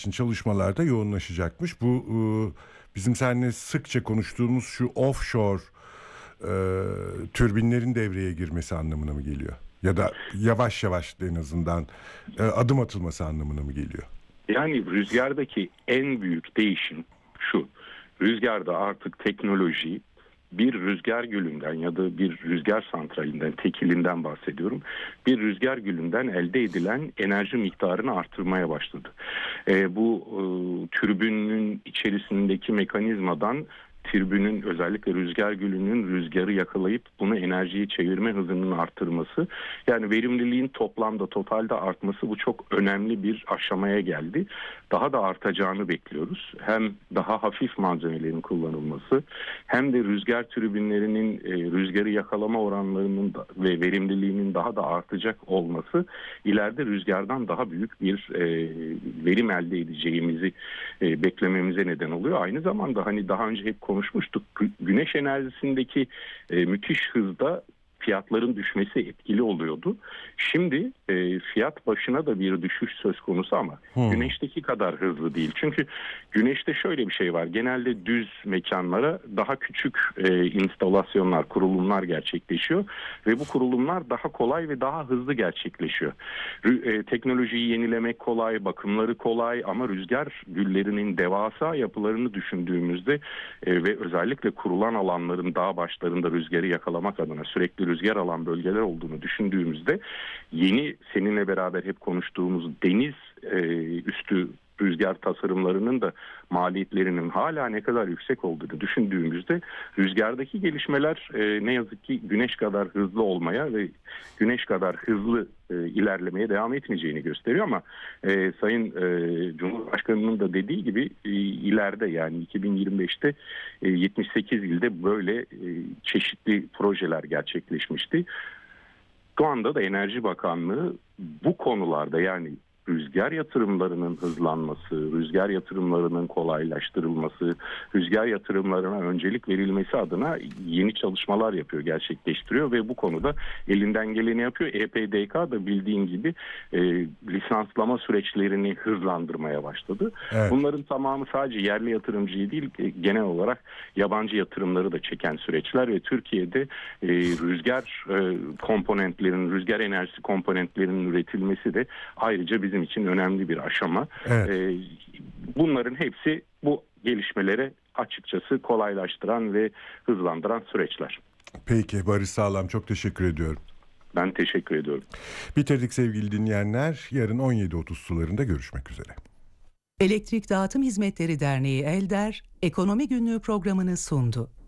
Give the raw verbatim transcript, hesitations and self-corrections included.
için çalışmalarda yoğunlaşacakmış. Bu e, bizim seninle sıkça konuştuğumuz şu offshore e, türbinlerin devreye girmesi anlamına mı geliyor? Ya da yavaş yavaş en azından e, adım atılması anlamına mı geliyor? Yani rüzgardaki en büyük değişim şu: rüzgarda artık teknoloji bir rüzgar gülünden ya da bir rüzgar santralinden, tekilinden bahsediyorum, bir rüzgar gülünden elde edilen enerji miktarını artırmaya başladı. E, bu e, türbünün içerisindeki mekanizmadan türbünün, özellikle rüzgar gülünün rüzgarı yakalayıp bunu enerjiye çevirme hızının arttırması, yani verimliliğin toplamda, totalde artması, bu çok önemli bir aşamaya geldi. Daha da artacağını bekliyoruz. Hem daha hafif malzemelerin kullanılması, hem de rüzgar türbinlerinin e, rüzgarı yakalama oranlarının da, ve verimliliğinin daha da artacak olması ileride rüzgardan daha büyük bir e, verim elde edeceğimizi e, beklememize neden oluyor. Aynı zamanda hani daha önce hep konuşmuştuk, güneş enerjisindeki e, müthiş hızda fiyatların düşmesi etkili oluyordu. Şimdi e, fiyat başına da bir düşüş söz konusu ama hmm. güneşteki kadar hızlı değil. Çünkü güneşte şöyle bir şey var. Genelde düz mekanlara daha küçük e, instalasyonlar, kurulumlar gerçekleşiyor ve bu kurulumlar daha kolay ve daha hızlı gerçekleşiyor. E, teknolojiyi yenilemek kolay, bakımları kolay ama rüzgar güllerinin devasa yapılarını düşündüğümüzde e, ve özellikle kurulan alanların dağ başlarında rüzgarı yakalamak adına sürekli rüzgar alan bölgeler olduğunu düşündüğümüzde yeni, seninle beraber hep konuştuğumuz deniz e, üstü rüzgar tasarımlarının da maliyetlerinin hala ne kadar yüksek olduğunu düşündüğümüzde rüzgardaki gelişmeler e, ne yazık ki güneş kadar hızlı olmaya ve güneş kadar hızlı e, ilerlemeye devam etmeyeceğini gösteriyor ama e, Sayın e, Cumhurbaşkanı'nın da dediği gibi e, ileride, yani iki bin yirmi beşte e, yetmiş sekiz ilde böyle e, çeşitli projeler gerçekleşmişti. Şu anda da Enerji Bakanlığı bu konularda, yani rüzgar yatırımlarının hızlanması, rüzgar yatırımlarının kolaylaştırılması, rüzgar yatırımlarına öncelik verilmesi adına yeni çalışmalar yapıyor, gerçekleştiriyor ve bu konuda elinden geleni yapıyor. E P D K da bildiğin gibi e, lisanslama süreçlerini hızlandırmaya başladı. Evet. Bunların tamamı sadece yerli yatırımcıyı değil, genel olarak yabancı yatırımları da çeken süreçler ve Türkiye'de e, rüzgar e, komponentlerinin, rüzgar enerjisi komponentlerinin üretilmesi de ayrıca bizim için önemli bir aşama. Evet. Ee, bunların hepsi bu gelişmelere açıkçası kolaylaştıran ve hızlandıran süreçler. Peki Barış Sağlam, çok teşekkür ediyorum. Ben teşekkür ediyorum. Bitirdik sevgili dinleyenler. Yarın on yedi otuz sularında görüşmek üzere. Elektrik Dağıtım Hizmetleri Derneği ELDER, Ekonomi Günlüğü programını sundu.